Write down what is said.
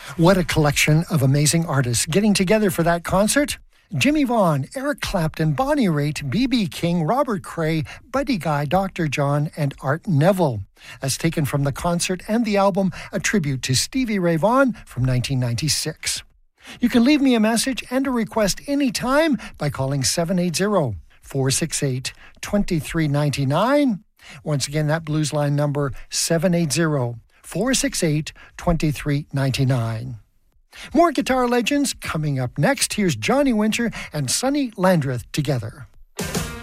What a collection of amazing artists getting together for that concert. Jimmy Vaughan, Eric Clapton, Bonnie Raitt, B.B. King, Robert Cray, Buddy Guy, Dr. John, and Art Neville. As taken from the concert and the album, a tribute to Stevie Ray Vaughan from 1996. You can leave me a message and a request anytime by calling 780-468-2399. Once again, that Blues Line number, 780-468-2399. More guitar legends coming up next. Here's Johnny Winter and Sonny Landreth together.